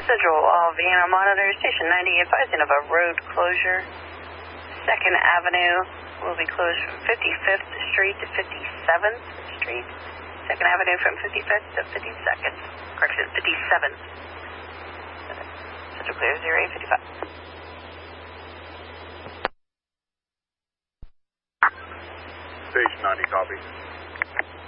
Central Vienna Monitor Station 90 advising of a road closure. 2nd Avenue will be closed from 55th Street to 57th Street. 2nd Avenue from 55th to 52nd. Correction, 57th. Central clear 0855. Station 90, copy.